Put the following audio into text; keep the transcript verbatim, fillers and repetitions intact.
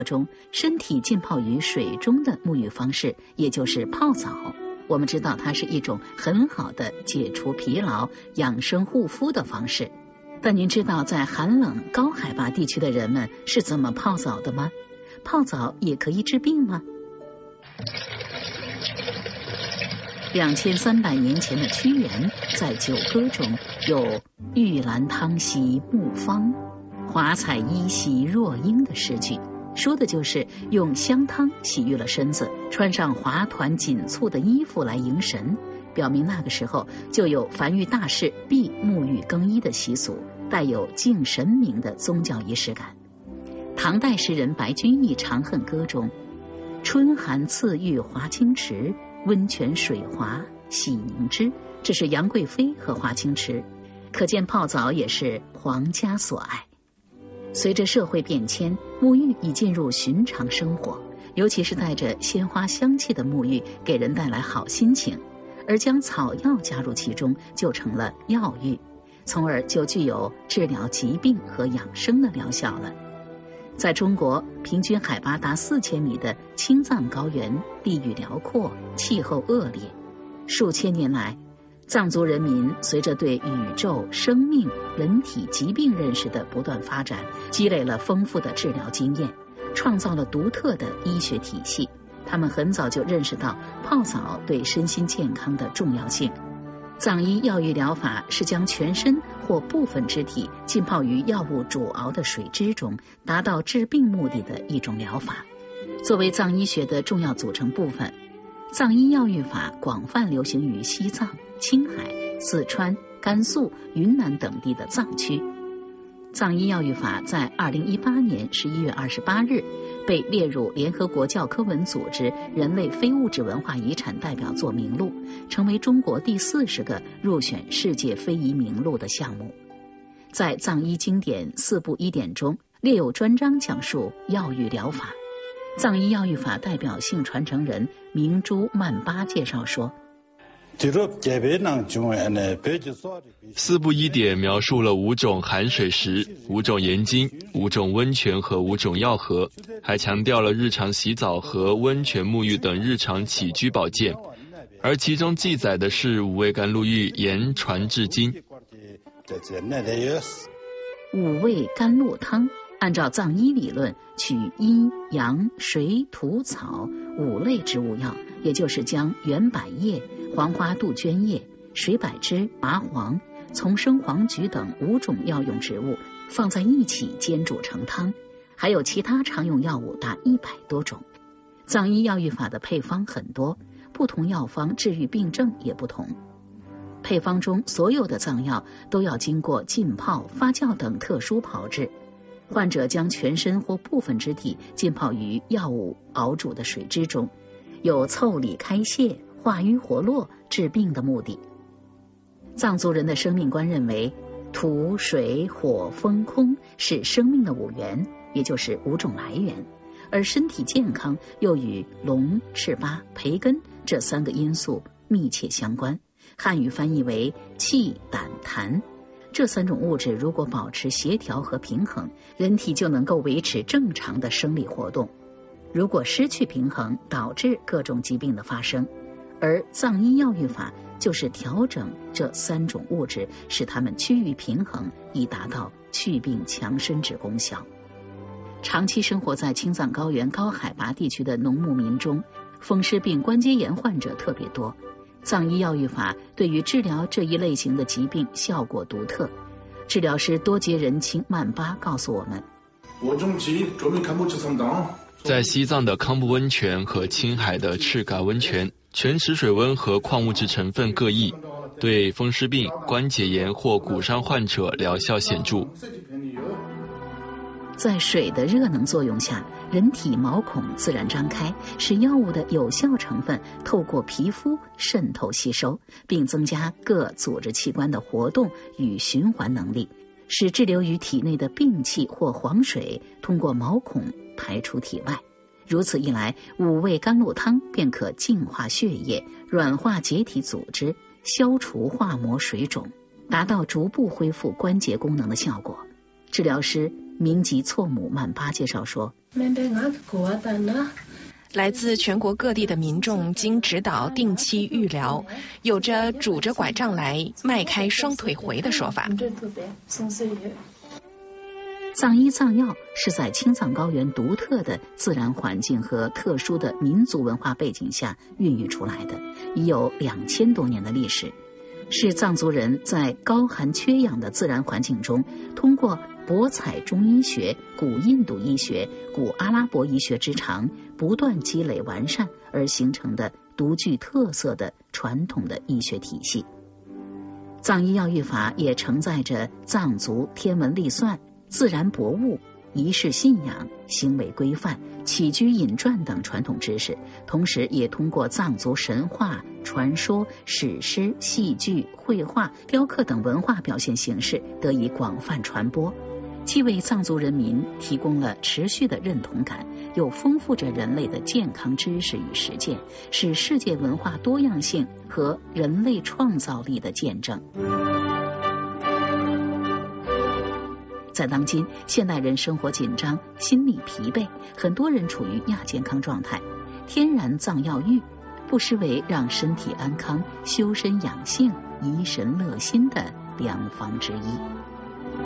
中，身体浸泡于水中的沐浴方式，也就是泡澡。我们知道它是一种很好的解除疲劳、养生护肤的方式。但您知道在寒冷高海拔地区的人们是怎么泡澡的吗？泡澡也可以治病吗？两千三百年前的屈原在九歌中有玉兰汤洗沐方，华彩衣洗若婴的诗句，说的就是用香汤洗浴了身子，穿上华团锦簇的衣服来迎神，表明那个时候就有凡遇大事必沐浴更衣的习俗，带有敬神明的宗教仪式感。唐代诗人白居易《长恨歌》中，春寒赐浴华清池，温泉水滑洗凝脂，这是杨贵妃和华清池，可见泡澡也是皇家所爱。随着社会变迁，沐浴已进入寻常生活，尤其是带着鲜花香气的沐浴给人带来好心情，而将草药加入其中就成了药浴，从而就具有治疗疾病和养生的疗效了。在中国，平均海拔达四千米的青藏高原，地域辽阔，气候恶劣，数千年来，藏族人民随着对宇宙、生命、人体疾病认识的不断发展，积累了丰富的治疗经验，创造了独特的医学体系。他们很早就认识到泡澡对身心健康的重要性。藏医药浴疗法是将全身或部分肢体浸泡于药物煮熬的水汁中，达到治病目的的一种疗法。作为藏医学的重要组成部分，藏医药浴法广泛流行于西藏、青海、四川、甘肃、云南等地的藏区。藏医药浴法在二零一八年十一月二十八日被列入联合国教科文组织人类非物质文化遗产代表作名录，成为中国第四十个入选世界非遗名录的项目。在藏医经典四部医典中，列有专章讲述药浴疗法。藏医药浴法代表性传承人明珠曼巴介绍说， 四部医典描述了五种寒水石、五种盐津、五种温泉和五种药盒，还强调了日常洗澡和温泉沐浴等日常起居保健，而其中记载的是五味甘露浴言传至今。 五味甘露汤按照藏医理论，取阴阳水土草五类植物药，也就是将圆柏叶、黄花杜鹃叶、水柏枝、麻黄、丛生黄菊等五种药用植物放在一起煎煮成汤，还有其他常用药物达一百多种。藏医药浴法的配方很多，不同药方治愈病症也不同。配方中所有的藏药都要经过浸泡、发酵等特殊炮制。患者将全身或部分肢体浸泡于药物熬煮的水汁中，有腠理开泄、化瘀活络、治病的目的。藏族人的生命观认为，土、水、火、风、空是生命的五源，也就是五种来源，而身体健康又与龙、赤巴、培根这三个因素密切相关。汉语翻译为气、胆、痰。这三种物质如果保持协调和平衡，人体就能够维持正常的生理活动。如果失去平衡，导致各种疾病的发生。而藏医药浴法就是调整这三种物质，使它们趋于平衡，以达到祛病强身之功效。长期生活在青藏高原高海拔地区的农牧民中，风湿病、关节炎患者特别多。藏医药浴法对于治疗这一类型的疾病效果独特。治疗师多杰仁钦曼巴告诉我们， 在西藏的康布温泉和青海的赤嘎温泉，泉池水温和矿物质成分各异，对风湿病、关节炎或骨伤患者疗效显著。 在水的热能作用下，人体毛孔自然张开，使药物的有效成分透过皮肤渗透吸收，并增加各组织器官的活动与循环能力，使滞留于体内的病气或黄水通过毛孔排出体外。如此一来，五味甘露汤便可净化血液，软化结体组织，消除化膜水肿，达到逐步恢复关节功能的效果。治疗师名吉措姆曼巴介绍说， 来自全国各地的民众经指导定期预疗，有着拄着拐杖来迈开双腿回的说法。 藏医藏药是在青藏高原独特的自然环境和特殊的民族文化背景下孕育出来的，已有两千多年的历史，是藏族人在高寒缺氧的自然环境中，通过博采中医学、古印度医学、古阿拉伯医学之长，不断积累完善而形成的独具特色的传统的医学体系。藏医药育法也承载着藏族天文历算、自然博物、仪式信仰、行为规范、起居饮馔等传统知识，同时也通过藏族神话、传说、史诗、戏剧、绘画、雕刻等文化表现形式得以广泛传播，既为藏族人民提供了持续的认同感，又丰富着人类的健康知识与实践，是世界文化多样性和人类创造力的见证。在当今，现代人生活紧张，心理疲惫，很多人处于亚健康状态。天然藏药浴不失为让身体安康、修身养性、怡神乐心的良方之一。